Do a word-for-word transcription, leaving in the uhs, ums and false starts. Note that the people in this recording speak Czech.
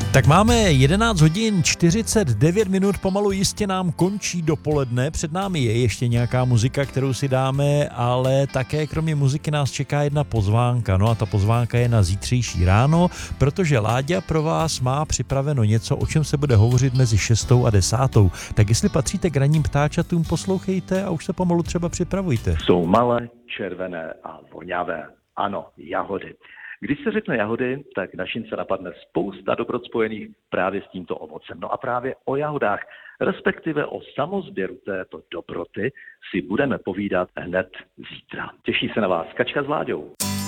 Tak máme jedenáct hodin čtyřicet devět minut, pomalu jistě nám končí dopoledne. Před námi je ještě nějaká muzika, kterou si dáme, ale také kromě muziky nás čeká jedna pozvánka. No a ta pozvánka je na zítřejší ráno, protože Láďa pro vás má připraveno něco, o čem se bude hovořit mezi šestou a desátou. Tak jestli patříte k ranním ptáčatům, poslouchejte a už se pomalu třeba připravujte. Jsou malé, červené a voňavé. Ano, jahody. Když se řekne jahody, tak našim se napadne spousta dobrot spojených právě s tímto ovocem. No a právě o jahodách, respektive o samozběru této dobroty, si budeme povídat hned zítra. Těší se na vás Kačka s Láďou.